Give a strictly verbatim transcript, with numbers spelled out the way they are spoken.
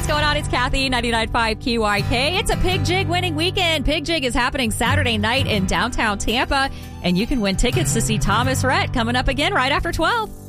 what's going on? It's Kathy, ninety-nine point five Q Y K. It's a Pig Jig winning weekend. Pig Jig is happening Saturday night in downtown Tampa, and you can win tickets to see Thomas Rhett coming up again right after twelve.